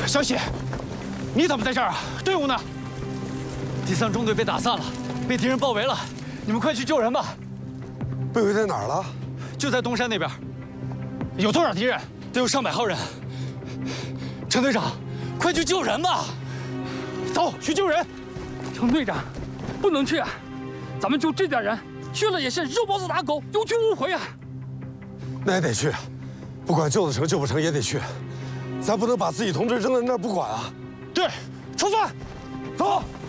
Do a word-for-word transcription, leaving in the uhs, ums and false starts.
小喜，你怎么在这儿啊？队伍呢？ 第三中队被打散了，被敌人包围了，你们快去救人吧！ 被围在哪儿了？ 就在东山那边。 有多少敌人？ 得有上百号人。陈队长，快去救人吧！ 走，去救人。 程队长，不能去啊！咱们就这点人，去了也是肉包子打狗，有去无回啊！ 那也得去，不管救得成救不成也得去，咱不能把自己同志扔在那儿不管啊！ 对，出发，走。